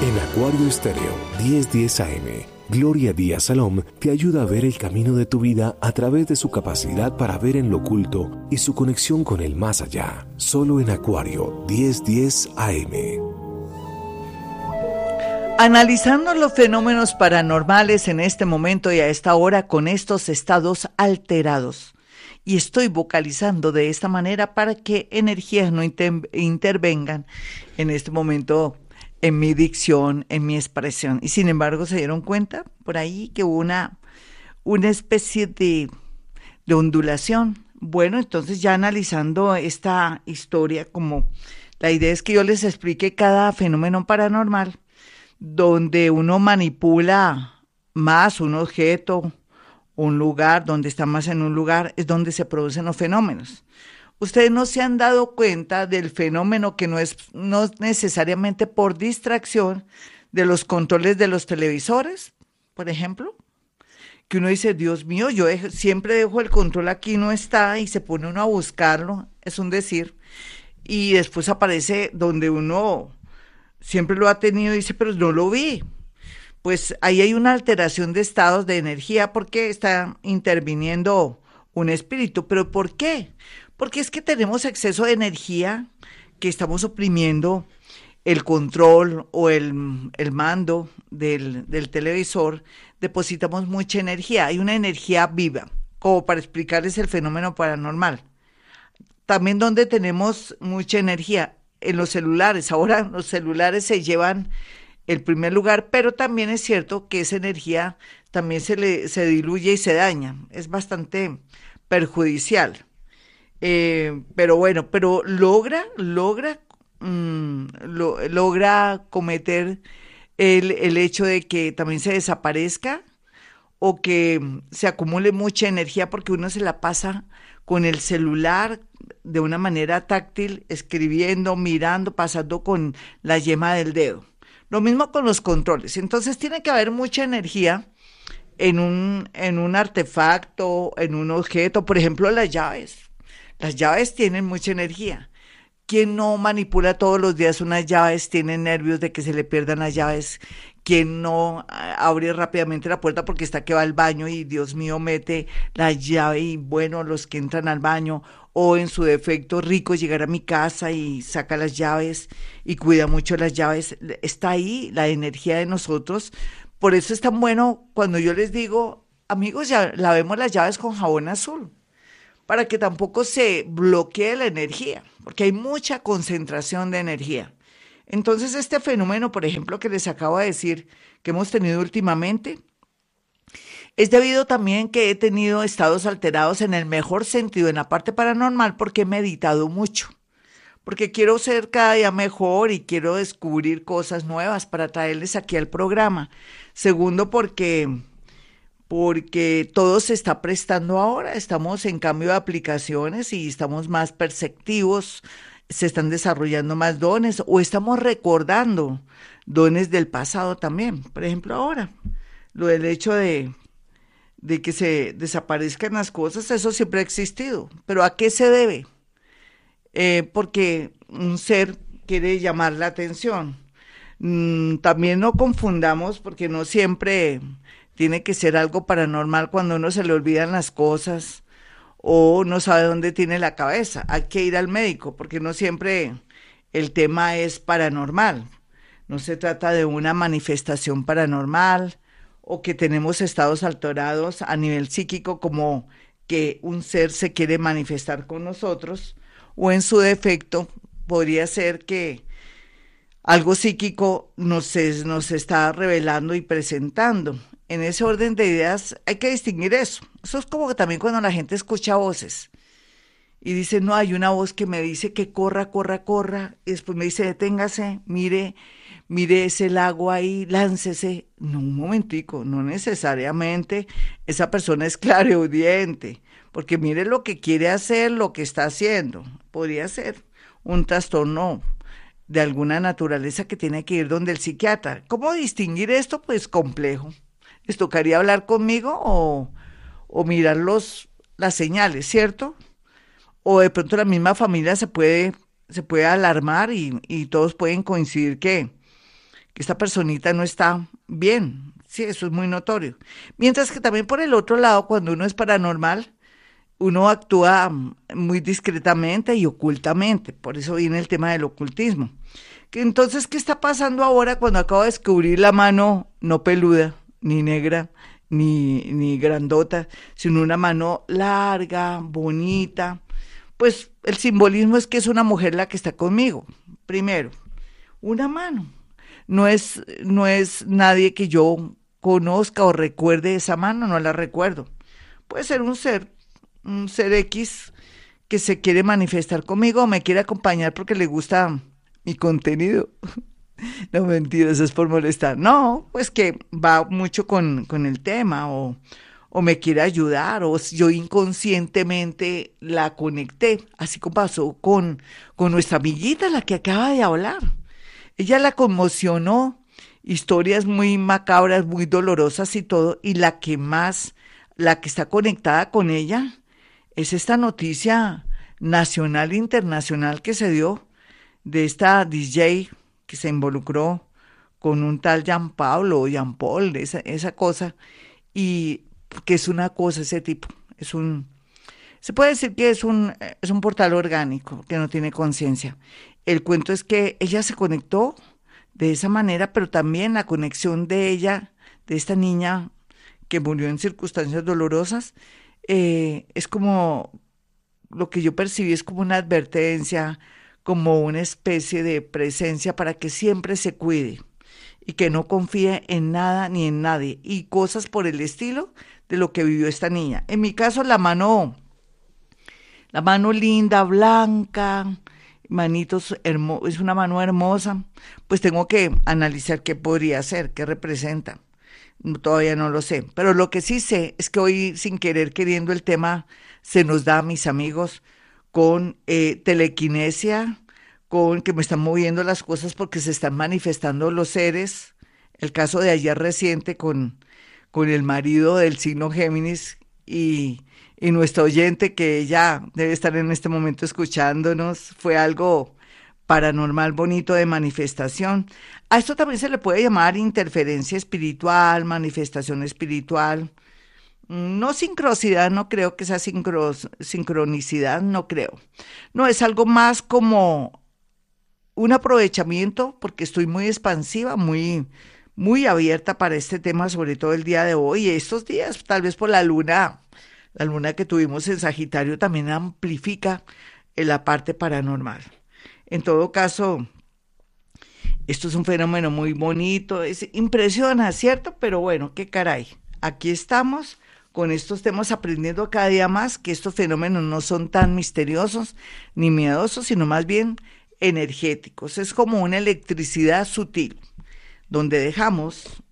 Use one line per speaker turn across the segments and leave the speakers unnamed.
En Acuario Estéreo 1010 AM, Gloria Díaz Salom te ayuda a ver el camino de tu vida a través de su capacidad para ver en lo oculto y su conexión con el más allá. Solo en Acuario 1010 AM.
Analizando los fenómenos paranormales en este momento y a esta hora con estos estados alterados. Y estoy vocalizando de esta manera para que energías no intervengan en este momento en mi dicción, en mi expresión. Y sin embargo se dieron cuenta por ahí que hubo una especie de ondulación. Bueno, entonces ya analizando esta historia, como la idea es que yo les explique cada fenómeno paranormal, donde uno manipula más un objeto, un lugar, donde está más en un lugar, es donde se producen los fenómenos. Ustedes no se han dado cuenta del fenómeno que no es necesariamente por distracción de los controles de los televisores, por ejemplo, que uno dice, Dios mío, yo siempre dejo el control aquí, no está, y se pone uno a buscarlo, es un decir, y después aparece donde uno siempre lo ha tenido y dice, pero no lo vi. Pues ahí hay una alteración de estados de energía porque está interviniendo un espíritu. ¿Pero por qué? Porque es que tenemos exceso de energía que estamos oprimiendo el control o el mando del televisor, depositamos mucha energía. Hay una energía viva, como para explicarles el fenómeno paranormal. También donde tenemos mucha energía, en los celulares. Ahora los celulares se llevan el primer lugar, pero también es cierto que esa energía también se diluye y se daña. Es bastante perjudicial. Pero bueno, pero logra cometer el hecho de que también se desaparezca o que se acumule mucha energía porque uno se la pasa con el celular de una manera táctil, escribiendo, mirando, pasando con la yema del dedo. Lo mismo con los controles. Entonces tiene que haber mucha energía en un artefacto, en un objeto, por ejemplo las llaves. Las llaves tienen mucha energía. ¿Quién no manipula todos los días unas llaves? Tiene nervios de que se le pierdan las llaves. ¿Quién no abre rápidamente la puerta porque está que va al baño y Dios mío mete la llave? Y bueno, los que entran al baño o en su defecto rico llegar a mi casa y saca las llaves y cuida mucho las llaves. Está ahí la energía de nosotros. Por eso es tan bueno cuando yo les digo, amigos, ya lavemos las llaves con jabón azul, para que tampoco se bloquee la energía, porque hay mucha concentración de energía. Entonces, este fenómeno, por ejemplo, que les acabo de decir que hemos tenido últimamente, es debido también que he tenido estados alterados en el mejor sentido, en la parte paranormal, porque he meditado mucho, porque quiero ser cada día mejor y quiero descubrir cosas nuevas para traerles aquí al programa. Segundo, porque todo se está prestando ahora, estamos en cambio de aplicaciones y estamos más perceptivos, se están desarrollando más dones o estamos recordando dones del pasado también. Por ejemplo, ahora, lo del hecho de que se desaparezcan las cosas, eso siempre ha existido. ¿Pero a qué se debe? Porque un ser quiere llamar la atención. También no confundamos, porque no siempre tiene que ser algo paranormal cuando uno se le olvidan las cosas o no sabe dónde tiene la cabeza. Hay que ir al médico porque no siempre el tema es paranormal. No se trata de una manifestación paranormal o que tenemos estados alterados a nivel psíquico como que un ser se quiere manifestar con nosotros o en su defecto podría ser que algo psíquico nos está revelando y presentando. En ese orden de ideas hay que distinguir eso. Eso es como que también cuando la gente escucha voces y dice, no, hay una voz que me dice que corra, corra, corra, y después me dice, deténgase, mire ese lago ahí, láncese. No, un momentico, no necesariamente esa persona es clariaudiente, porque mire lo que quiere hacer, lo que está haciendo. Podría ser un trastorno de alguna naturaleza que tiene que ir donde el psiquiatra. ¿Cómo distinguir esto? Pues complejo. ¿Les tocaría hablar conmigo o mirar las señales, cierto? O de pronto la misma familia se puede alarmar y todos pueden coincidir que que esta personita no está bien. Sí, eso es muy notorio. Mientras que también por el otro lado, cuando uno es paranormal, uno actúa muy discretamente y ocultamente. Por eso viene el tema del ocultismo. Entonces, ¿qué está pasando ahora cuando acabo de descubrir la mano no peluda, ni negra, ni grandota, sino una mano larga, bonita? Pues el simbolismo es que es una mujer la que está conmigo. Primero, una mano. No es nadie que yo conozca o recuerde esa mano, no la recuerdo. Puede ser un ser X que se quiere manifestar conmigo o me quiere acompañar porque le gusta mi contenido. No, mentira, eso es por molestar. No, pues que va mucho con el tema o me quiere ayudar o si yo inconscientemente la conecté, así como pasó con nuestra amiguita, la que acaba de hablar. Ella la conmocionó, historias muy macabras, muy dolorosas y todo, y la que está conectada con ella, es esta noticia nacional e internacional que se dio de esta DJ que se involucró con un tal Jean Pablo o Jean Paul, esa cosa, y que es una cosa ese tipo, se puede decir que es un portal orgánico que no tiene conciencia. El cuento es que ella se conectó de esa manera, pero también la conexión de ella, de esta niña que murió en circunstancias dolorosas, es como, lo que yo percibí es como una advertencia, como una especie de presencia para que siempre se cuide y que no confíe en nada ni en nadie y cosas por el estilo de lo que vivió esta niña. En mi caso, la mano linda, blanca, es una mano hermosa, pues tengo que analizar qué podría ser, qué representa. Todavía no lo sé, pero lo que sí sé es que hoy, sin querer queriendo, el tema se nos da a mis amigos con telequinesia, con que me están moviendo las cosas porque se están manifestando los seres. El caso de ayer reciente con el marido del signo Géminis y nuestra oyente, que ella debe estar en este momento escuchándonos, fue algo paranormal bonito de manifestación. A esto también se le puede llamar interferencia espiritual, manifestación espiritual. No sincrosidad, no creo que sea sincronicidad, no creo. No, es algo más como un aprovechamiento, porque estoy muy expansiva, muy abierta para este tema, sobre todo el día de hoy. Estos días, tal vez por la luna que tuvimos en Sagitario también amplifica la parte paranormal. En todo caso, esto es un fenómeno muy bonito, impresiona, ¿cierto? Pero bueno, qué caray. Aquí estamos con estos temas aprendiendo cada día más que estos fenómenos no son tan misteriosos ni miedosos, sino más bien energéticos. Es como una electricidad sutil, donde dejamos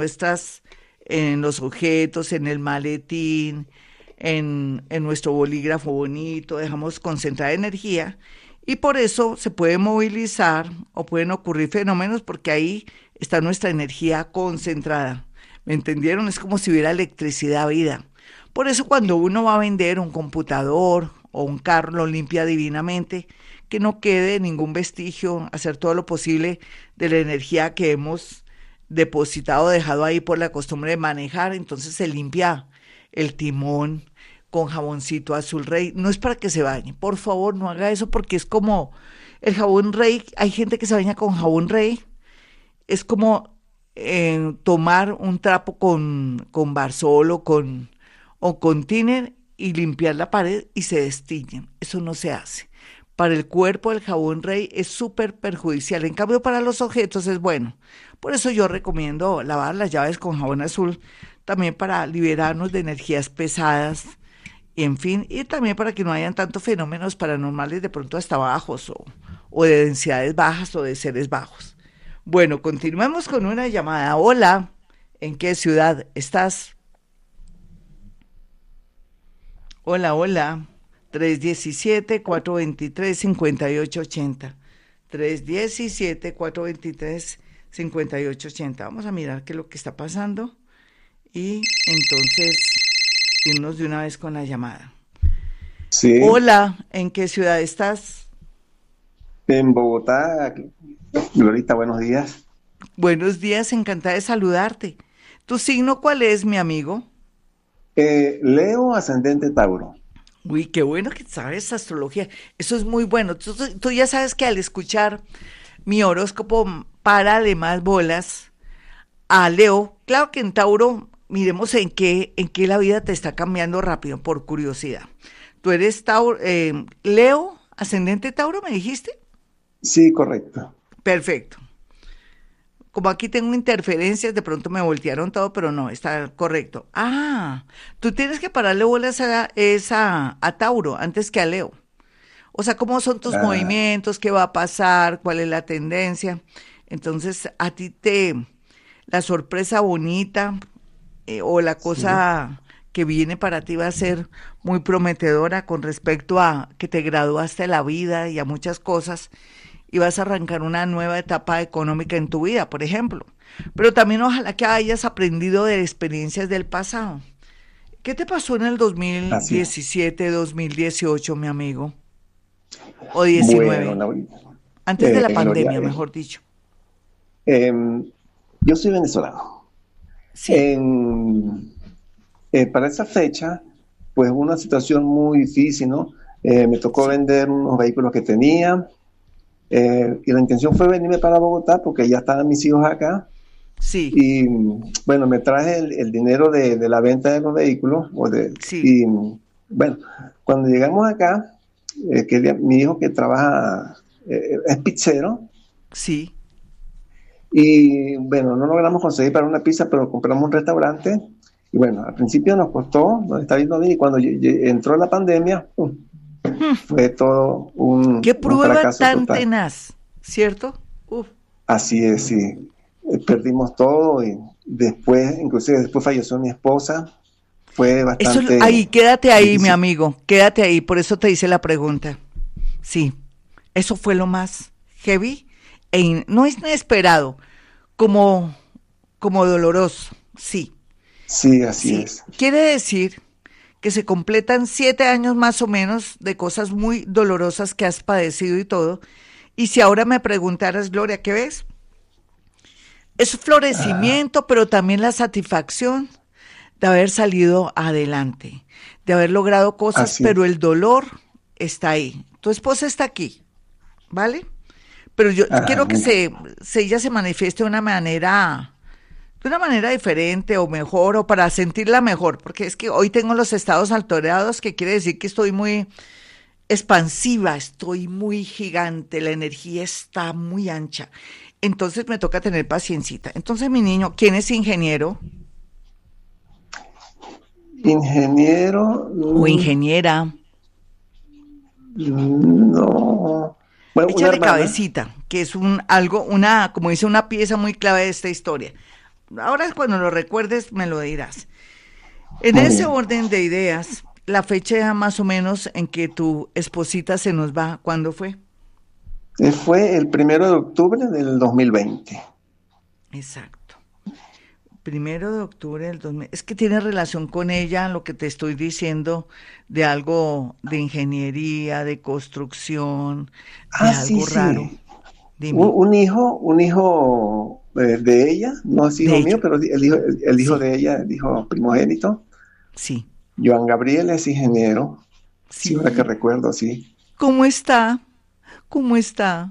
en los objetos, en el maletín, en nuestro bolígrafo bonito, dejamos concentrar energía y por eso se puede movilizar o pueden ocurrir fenómenos porque ahí está nuestra energía concentrada. ¿Me entendieron? Es como si hubiera electricidad vida. Por eso cuando uno va a vender un computador o un carro, lo limpia divinamente, que no quede ningún vestigio, hacer todo lo posible de la energía que hemos depositado, dejado ahí por la costumbre de manejar, entonces se limpia el timón con jaboncito azul rey. No es para que se bañe, por favor no haga eso porque es como el jabón rey, hay gente que se baña con jabón rey, es como tomar un trapo con Barsol o con tiner y limpiar la pared y se destiñen. Eso no se hace. Para el cuerpo el jabón rey es súper perjudicial, en cambio para los objetos es bueno. Por eso yo recomiendo lavar las llaves con jabón azul, también para liberarnos de energías pesadas, y en fin, y también para que no hayan tantos fenómenos paranormales de pronto hasta bajos o de densidades bajas o de seres bajos. Bueno, continuemos con una llamada. Hola, ¿en qué ciudad estás? Hola, hola. 317-423-5880. 317-423-5880. Vamos a mirar qué es lo que está pasando y entonces irnos de una vez con la llamada.
Sí,
Hola, ¿en qué ciudad estás?
en Bogotá, Glorita, buenos días.
Buenos días, encantada de saludarte. ¿Tu signo cuál es, mi amigo?
Leo ascendente Tauro.
Uy, qué bueno que sabes astrología. Eso es muy bueno. Tú ya sabes que al escuchar mi horóscopo, párale más bolas a Leo. Claro que en Tauro, miremos en qué la vida te está cambiando rápido, por curiosidad. ¿Tú eres Tauro, Leo, ascendente Tauro, me dijiste?
Sí, correcto.
Perfecto. Como aquí tengo interferencias, de pronto me voltearon todo, pero no, está correcto. Ah, tú tienes que pararle bolas a Tauro antes que a Leo. O sea, cómo son tus
Ah,
movimientos, qué va a pasar, cuál es la tendencia. Entonces, a ti la sorpresa bonita o la
sí.
cosa que viene para ti va a ser muy prometedora con respecto a que te graduaste de la vida y a muchas cosas y vas a arrancar una nueva etapa económica en tu vida, por ejemplo. Pero también ojalá que hayas aprendido de experiencias del pasado. ¿Qué te pasó en el
Así es.
2017, 2018, mi amigo? O
Bueno,
19, antes de la
Gloria,
pandemia, mejor dicho.
em, yo soy venezolano.
Sí,
En, para esa fecha, pues hubo una situación muy difícil, ¿no? Me tocó
sí,
vender unos vehículos que tenía y la intención fue venirme para Bogotá porque ya estaban mis hijos acá.
sí,
Y bueno, me traje el dinero de la venta de los vehículos.
sí,
Y bueno, cuando llegamos acá, mi hijo que trabaja, es pizzero,
sí.
y bueno, no logramos conseguir para una pizza, pero compramos un restaurante. Y bueno, al principio nos costó, nos está yendo bien, y cuando entró la pandemia, fue todo
Qué
un
prueba
fracaso
tan
total.
tenaz, ¿cierto? Uf.
Así es, sí. Perdimos todo y después, inclusive después falleció mi esposa. Fue
Eso, ahí,
bastante
quédate ahí, mi
difícil.
amigo, quédate ahí, por eso te hice la pregunta. Sí, eso fue lo más heavy no es inesperado, como, como doloroso, sí,
Sí, así
sí.
es.
Quiere decir que se completan 7 años más o menos de cosas muy dolorosas que has padecido y todo. Y si ahora me preguntaras, Gloria, ¿qué ves? Es
Ah,
florecimiento, pero también la satisfacción de haber salido adelante, de haber logrado cosas,
así es.
pero el dolor está ahí. Tu esposa está aquí, ¿vale? Pero yo
Ah,
quiero que
mira.
ella se manifieste de una manera diferente o mejor, o para sentirla mejor, porque es que hoy tengo los estados alterados, que quiere decir que estoy muy expansiva, estoy muy gigante, la energía está muy ancha. Entonces me toca tener paciencita. Entonces, mi niño, ¿quién es ingeniero
Ingeniero,
o ingeniera?
no. Bueno, una
Échale
hermana.
cabecita, que es como dice, una pieza muy clave de esta historia. Ahora cuando lo recuerdes me lo dirás. En
Muy
ese
bien.
orden de ideas, la fecha más o menos en que tu esposita se nos va, ¿cuándo fue?
Fue el 1 de octubre del 2020.
Exacto. 1 de octubre del 2000. Es que tiene relación con ella lo que te estoy diciendo de algo de ingeniería, de construcción, de
Ah, sí,
algo raro.
sí.
Dime,
Un hijo de ella, no es
de
hijo mío,
ella.
pero el hijo
Sí,
de ella, el hijo primogénito.
sí,
Joan Gabriel es ingeniero. Sí, ahora que
sí.
recuerdo, sí.
¿Cómo está? ¿Cómo está?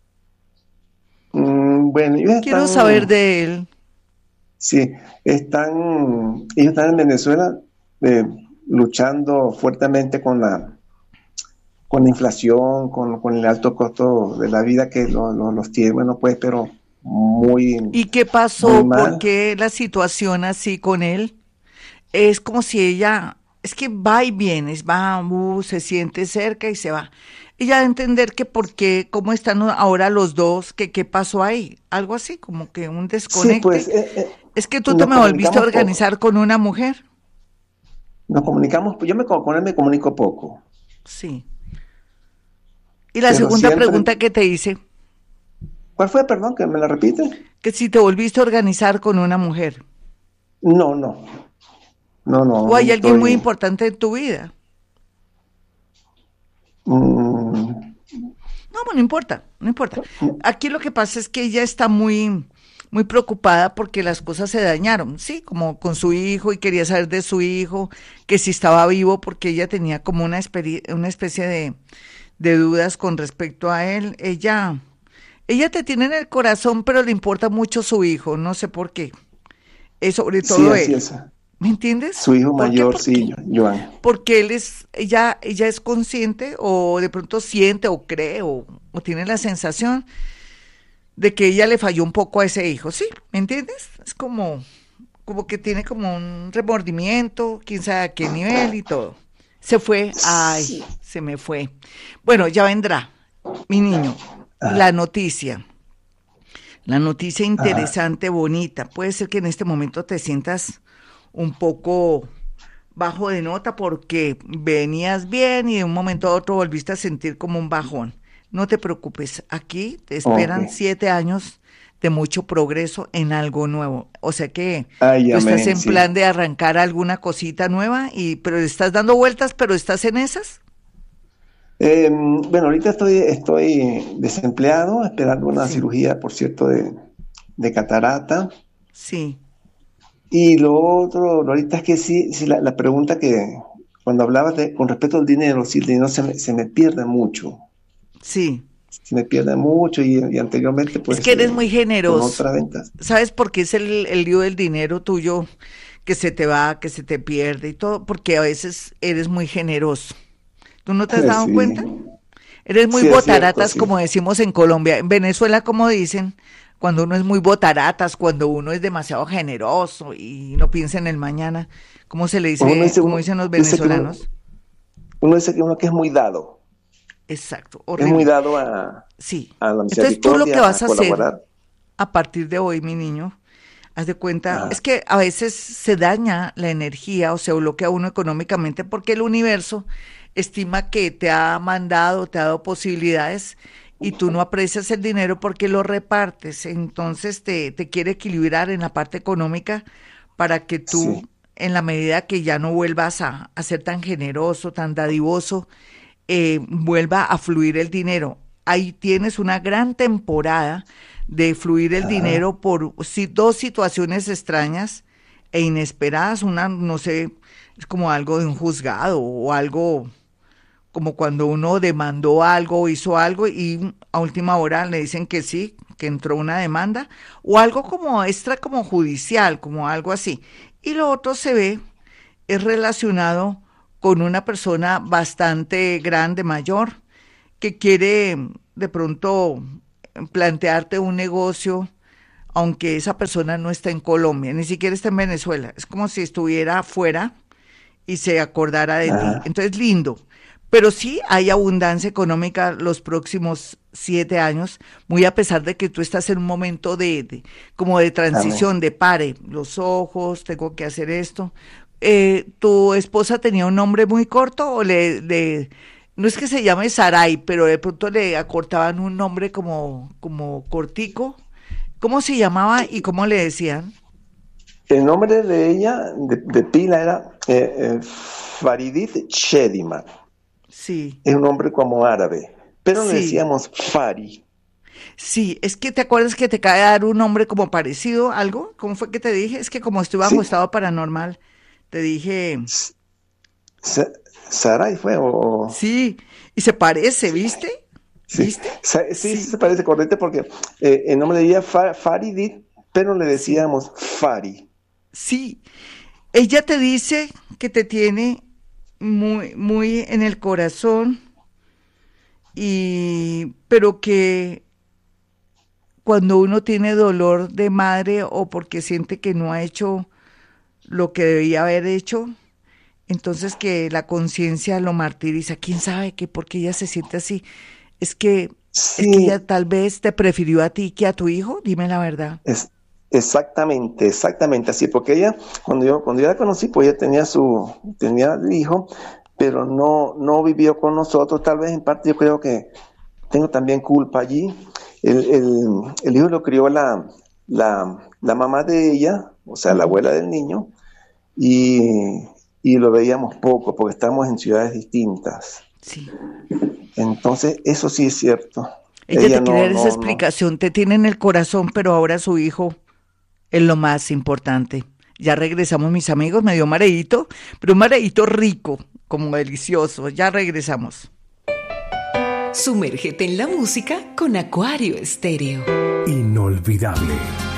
Bueno, ellos
Quiero saber
están,
de él.
sí, ellos están en Venezuela eh, luchando fuertemente con la inflación, con el alto costo de la vida que los tiene, bueno, pues, pero muy,
¿Y qué
muy
pasó? ¿Por
mal.
qué la situación así con él? Es como si ella, es que va y viene, se siente cerca y se va. Ella de entender que por qué, cómo están ahora los dos, que qué pasó ahí, algo así, como que un
Sí, pues
desconecte. Es que tú te
nos
me volviste a
comunicamos poco.
organizar con una mujer.
Con él me comunico poco,
Sí. Y la
pero
segunda
siempre,
pregunta que te hice,
¿cuál fue, perdón, que me la repite?
que si te volviste a organizar con una mujer
No, no, no,
o
no,
hay
no
alguien muy
estoy.
importante en tu vida.
mm,
No, bueno, no importa, no importa. Aquí lo que pasa es que ella está muy, muy preocupada porque las cosas se dañaron, sí, como con su hijo y quería saber de su hijo, que si estaba vivo porque ella tenía como una especie de dudas con respecto a él. Ella te tiene en el corazón, pero le importa mucho su hijo, no sé por qué. Es sobre
Sí,
todo
así
él.
es.
¿Me entiendes?
Su hijo
¿Por qué?
mayor, sí, Joan.
Porque ella es consciente o de pronto siente o cree o tiene la sensación de que ella le falló un poco a ese hijo, ¿sí? ¿Me entiendes? Es como que tiene como un remordimiento, quién sabe a qué nivel y todo. Se fue, ay, se me fue. Bueno, ya vendrá, mi niño,
Ajá,
la noticia
ajá.
interesante, bonita. Puede ser que en este momento te sientas un poco bajo de nota porque venías bien y de un momento a otro volviste a sentir como un bajón. No te preocupes, aquí te
Ok.
esperan 7 años de mucho progreso en algo nuevo. O sea que
Ay,
tú estás
amén,
en
sí.
plan de arrancar alguna cosita nueva pero estás dando vueltas, pero estás en esas.
Bueno, ahorita estoy desempleado, esperando una
Sí,
cirugía, por cierto, de catarata.
sí,
Y lo otro, ahorita es que sí la pregunta que cuando hablabas con respecto al dinero, si el dinero se me pierde mucho,
sí.
se me pierde mucho y anteriormente
Es
pues
que eres muy
con
generoso.
otras ventas.
¿Sabes por qué es el lío del dinero tuyo que se te va, que se te pierde y todo? Porque a veces eres muy generoso. ¿Tú no te has dado
Sí,
cuenta? Eres muy
sí es cierto,
botaratas,
sí.
como decimos en Colombia. En Venezuela, como dicen, cuando uno es muy botaratas, cuando uno es demasiado generoso y no piensa en el mañana, ¿cómo se le
Uno
dice,
dice,
cómo dicen los
dice que
venezolanos?
uno dice que uno que es muy dado,
Exacto,
es muy
horrible.
dado
Sí.
a la
Entonces tú lo que
misericordia, a
vas a hacer
colaborar.
a partir de hoy, mi niño, haz de cuenta, es
Ajá,
que a veces se daña la energía o se bloquea uno económicamente porque el universo estima que te ha mandado, te ha dado posibilidades y tú no aprecias el dinero porque lo repartes. Entonces te quiere equilibrar en la parte económica para que tú,
sí,
en la medida que ya no vuelvas a ser tan generoso, tan dadivoso, vuelva a fluir el dinero. Ahí tienes una gran temporada de fluir el
ajá,
dinero por dos situaciones extrañas e inesperadas. Una, no sé, es como algo de un juzgado o algo como cuando uno demandó algo o hizo algo y a última hora le dicen que sí, que entró una demanda, o algo como extra, como judicial, como algo así. Y lo otro se ve es relacionado con una persona bastante grande, mayor, que quiere de pronto plantearte un negocio, aunque esa persona no está en Colombia, ni siquiera está en Venezuela. Es como si estuviera afuera y se acordara de ti.
ajá,
Entonces, lindo. Pero sí hay abundancia económica los próximos 7 años, muy a pesar de que tú estás en un momento como de
amén.
transición, de pare, los ojos, tengo que hacer esto. ¿Tu esposa tenía un nombre muy corto o no es que se llame Sarai, pero de pronto le acortaban un nombre como cortico? ¿Cómo se llamaba y cómo le decían?
El nombre de ella, de pila, era Faridit Shediman.
Sí,
Es un nombre como árabe, pero le
sí.
decíamos Fari.
Sí, es que te acuerdas que te cae a dar un nombre como parecido, algo. ¿Cómo fue que te dije? Es que como estoy bajo
Sí,
estado paranormal, te dije,
S- Sarai fue,
sí, y se parece, ¿viste?
sí,
¿Viste?
sí,
Sí,
se parece correcto porque el nombre de ella Faridit, pero le
sí,
decíamos Fari.
sí. Ella te dice que te tiene muy, muy en el corazón pero que cuando uno tiene dolor de madre o porque siente que no ha hecho lo que debía haber hecho, entonces que la conciencia lo martiriza. ¿Quién sabe que por qué ella se siente así? Es que es que ella
Sí,
tal vez te prefirió a ti que a tu hijo, dime la verdad.
es exactamente, exactamente así, porque ella, cuando yo la conocí, pues ella tenía el hijo, pero no vivió con nosotros, tal vez en parte yo creo que tengo también culpa allí. El hijo lo crió la mamá de ella, o sea, la
Ujú.
abuela del niño, y, y lo veíamos poco, porque estamos en ciudades distintas.
Sí.
Entonces, eso sí es cierto.
Ella
Ella
te quiere
no,
dar esa
no, no.
explicación, te tiene en el corazón, pero ahora su hijo es lo más importante. Ya regresamos, mis amigos, me dio mareíto, pero un mareíto rico, como delicioso. Ya regresamos.
Sumérgete en la música con Acuario Estéreo.
Inolvidable.